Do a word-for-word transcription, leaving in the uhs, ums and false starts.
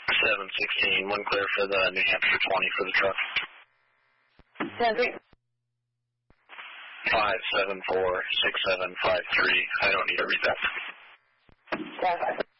seven sixteen, one clear for the New Hampshire twenty for the truck. Seven. five seven four six seven five three. I don't need to read that. Seven.